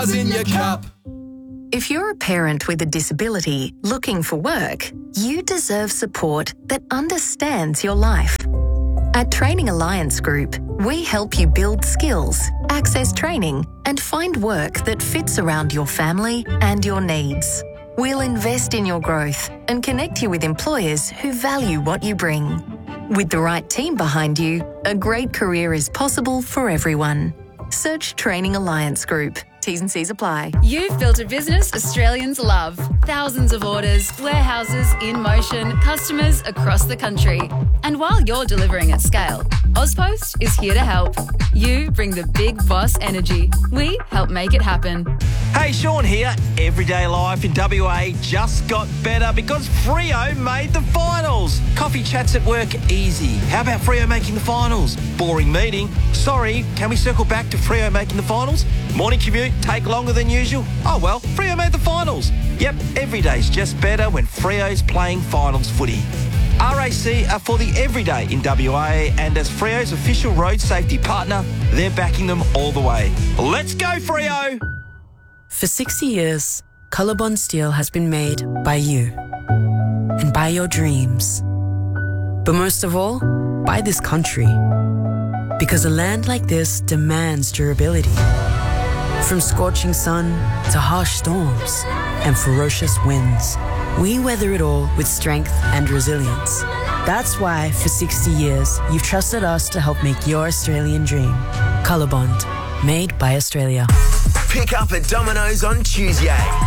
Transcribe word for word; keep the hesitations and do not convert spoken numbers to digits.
buzz in your cup. If you're a parent with a disability looking for work, you deserve support that understands your life. At Training Alliance Group, we help you build skills, access training, and find work that fits around your family and your needs. We'll invest in your growth and connect you with employers who value what you bring. With the right team behind you, a great career is possible for everyone. Search Training Alliance Group. T's and C's apply. You've built a business Australians love. Thousands of orders, warehouses in motion, customers across the country. And while you're delivering at scale, Ozpost is here to help. You bring the big boss energy. We help make it happen. Hey, Sean here. Everyday life in W A just got better because Freo made the finals. Coffee chats at work easy. How about Freo making the finals? Boring meeting. Sorry, can we circle back to Freo making the finals? Morning commute take longer than usual? Oh well, Freo made the finals. Yep, every day's just better when Freo's playing finals footy. R A C are for the everyday in W A, and as Freo's official road safety partner, they're backing them all the way. Let's go, Freo! For sixty years, Colorbond Steel has been made by you and by your dreams. But most of all, by this country. Because a land like this demands durability. From scorching sun to harsh storms and ferocious winds, we weather it all with strength and resilience. That's why, for sixty years, you've trusted us to help make your Australian dream. Colorbond, made by Australia. Pick up at Domino's on Tuesday.